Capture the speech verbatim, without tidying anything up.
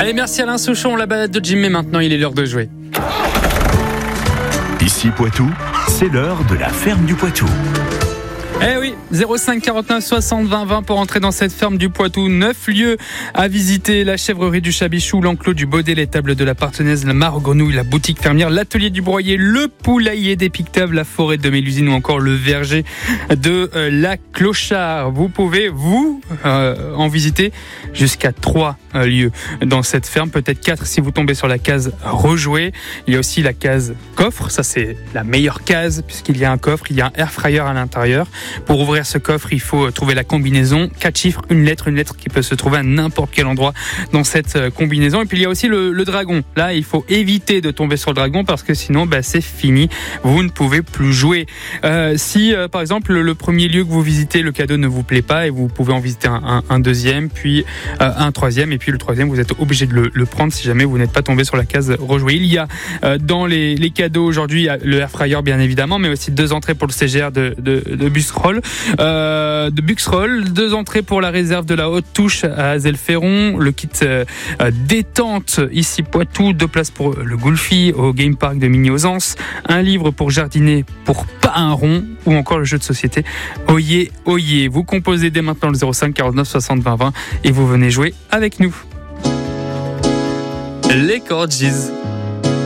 Allez, merci Alain Souchon, la balade de Jim, mais maintenant il est l'heure de jouer. Ici Poitou, c'est l'heure de la ferme du Poitou. Eh oui, zéro cinq quarante-neuf soixante vingt vingt pour entrer dans cette ferme du Poitou. Neuf lieux à visiter: la chèvrerie du Chabichou, l'enclos du Baudet, l'étable de la Partenaise, la mare aux grenouilles, la boutique fermière, l'atelier du broyer, le poulailler des Pictaves, la forêt de Mélusine ou encore le verger de euh, la Clochard. Vous pouvez, vous, euh, en visiter jusqu'à trois euh, lieux dans cette ferme, peut-être quatre si vous tombez sur la case rejouer. Il y a aussi la case coffre, ça c'est la meilleure case puisqu'il y a un coffre, il y a un air fryer à l'intérieur. Pour ouvrir ce coffre, il faut trouver la combinaison. Quatre chiffres, une lettre, une lettre qui peut se trouver à n'importe quel endroit dans cette combinaison. Et puis il y a aussi le, le dragon. Là, il faut éviter de tomber sur le dragon parce que sinon, bah, c'est fini. Vous ne pouvez plus jouer. Euh, si, euh, par exemple, le, le premier lieu que vous visitez, le cadeau ne vous plaît pas et vous pouvez en visiter un, un, un deuxième, puis euh, un troisième, et puis le troisième, vous êtes obligé de le, le prendre si jamais vous n'êtes pas tombé sur la case rejouer. Il y a euh, dans les, les cadeaux aujourd'hui le air fryer bien évidemment, mais aussi deux entrées pour le C G R de, de, de Busserolles. Euh, de Buxroll, deux entrées pour la réserve de la Haute Touche à Azelferron, le kit euh, détente ici Poitou, deux places pour le Goulfi au Game Park de Migny-aux-Anses, un livre pour jardiner pour pas un rond, ou encore le jeu de société Oyez Oyez. Vous composez dès maintenant le zéro cinq quarante-neuf soixante vingt vingt et vous venez jouer avec nous. Les Corgis.